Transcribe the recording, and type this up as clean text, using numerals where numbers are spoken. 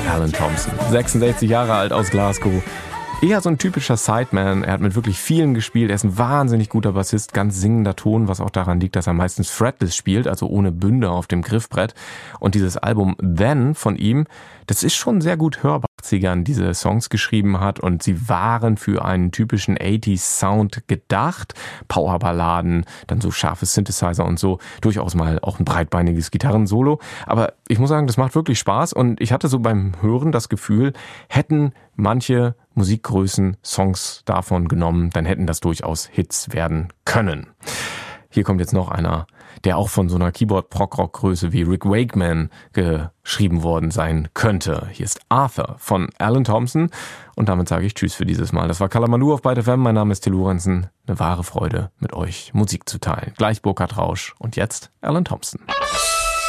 Alan Thompson, 66 Jahre alt aus Glasgow. Eher so ein typischer Sideman. Er hat mit wirklich vielen gespielt. Er ist ein wahnsinnig guter Bassist, ganz singender Ton, was auch daran liegt, dass er meistens fretless spielt, also ohne Bünde auf dem Griffbrett. Und dieses Album Then von ihm, das ist schon sehr gut hörbar, als er diese Songs geschrieben hat. Und sie waren für einen typischen 80s Sound gedacht. Powerballaden, dann so scharfe Synthesizer und so. Durchaus mal auch ein breitbeiniges Gitarrensolo. Aber ich muss sagen, das macht wirklich Spaß. Und ich hatte so beim Hören das Gefühl, hätten manche Musikgrößen Songs davon genommen, dann hätten das durchaus Hits werden können. Hier kommt jetzt noch einer, der auch von so einer Keyboard-Prog-Rock-Größe wie Rick Wakeman geschrieben worden sein könnte. Hier ist Arthur von Alan Thompson und damit sage ich Tschüss für dieses Mal. Das war Kalamanoo auf Byte FM, mein Name ist Till Lorenzen. Eine wahre Freude, mit euch Musik zu teilen. Gleich Burkhard Rausch und jetzt Alan Thompson.